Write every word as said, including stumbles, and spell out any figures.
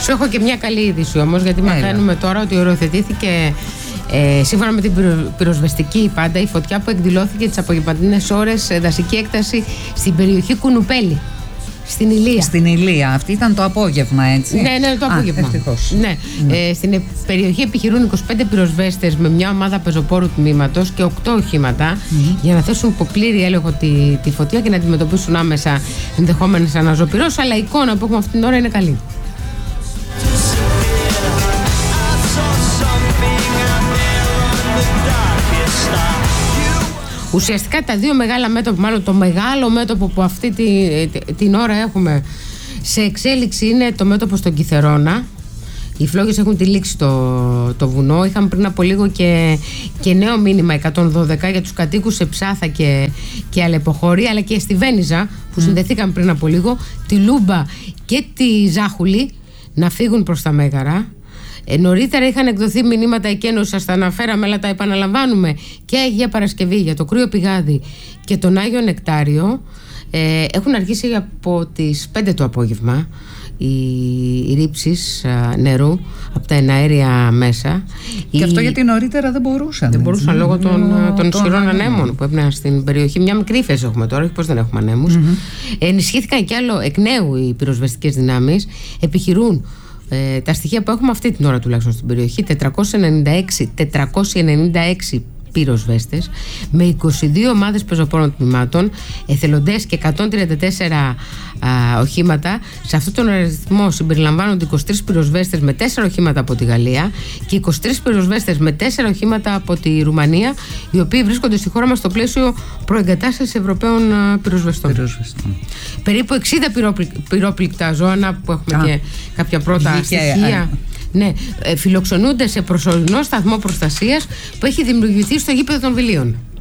Σου έχω και μια καλή είδηση όμως, γιατί μαθαίνουμε τώρα ότι οριοθετήθηκε ε, σύμφωνα με την πυροσβεστική πάντα η φωτιά που εκδηλώθηκε τις απογευματινές ώρες σε δασική έκταση στην περιοχή Κουνουπέλη. Στην Ηλία. Στην Ηλία. Αυτή ήταν το απόγευμα, έτσι. Ναι, ναι, το απόγευμα. Α, ναι. ναι. Ε, στην περιοχή επιχειρούν είκοσι πέντε πυροσβέστες με μια ομάδα πεζοπόρου τμήματος και οκτώ οχήματα mm-hmm. για να θέσουν υπό πλήρη έλεγχο τη, τη φωτιά και να αντιμετωπίσουν άμεσα ενδεχόμενες αναζωπυρώσεις. Αλλά η εικόνα που έχουμε αυτή την ώρα είναι καλή. Ουσιαστικά τα δύο μεγάλα μέτωπα, μάλλον το μεγάλο μέτωπο που αυτή τη, την ώρα έχουμε σε εξέλιξη είναι το μέτωπο στον Κιθερώνα. Οι φλόγες έχουν τυλίξει το, το βουνό. Είχαμε πριν από λίγο και, και νέο μήνυμα εκατόν δώδεκα για τους κατοίκους σε Ψάθα και, και Αλεποχώρη, αλλά και στη Βένιζα που mm. συνδεθήκαν πριν από λίγο, τη Λούμπα και τη Ζάχουλη να φύγουν προς τα Μέγαρα. Ε, νωρίτερα είχαν εκδοθεί μηνύματα εκένωσης, σας τα αναφέραμε, αλλά τα επαναλαμβάνουμε, και Αγία Παρασκευή για το Κρύο Πηγάδι και τον Άγιο Νεκτάριο. Ε, έχουν αρχίσει από τις πέντε το απόγευμα οι, οι ρήψεις α, νερού από τα εναέρια μέσα. Και οι... αυτό γιατί νωρίτερα δεν μπορούσαν. Δεν μπορούσαν έτσι, λόγω των, λόγω των ισχυρών ανέμων mm. που έπαιρναν στην περιοχή. Μια μικρή ύφεση έχουμε τώρα, όχι πως δεν έχουμε ανέμους. Mm-hmm. Ενισχύθηκαν κι άλλο εκ νέου οι πυροσβεστικές δυνάμεις. Επιχειρούν ε, τα στοιχεία που έχουμε αυτή την ώρα τουλάχιστον στην περιοχή, τετρακόσιοι ενενήντα έξι πυροσβέστες με είκοσι δύο ομάδες πεζοπόρων τμήματων, εθελοντές και εκατόν τριάντα τέσσερα α, οχήματα. Σε αυτόν τον αριθμό συμπεριλαμβάνονται είκοσι τρεις πυροσβέστες με τέσσερα οχήματα από τη Γαλλία και είκοσι τρεις πυροσβέστες με τέσσερα οχήματα από τη Ρουμανία, οι οποίοι βρίσκονται στη χώρα μας στο πλαίσιο προεγκατάστασης Ευρωπαίων α, πυροσβεστών. Πυροσβεστών. Περίπου εξήντα πυρόπληκτα ζώα που έχουμε α, και κάποια πρώτα στοιχεία. Α, Ναι, φιλοξενούνται σε προσωρινό σταθμό προστασίας που έχει δημιουργηθεί στο γήπεδο των Βιλίων.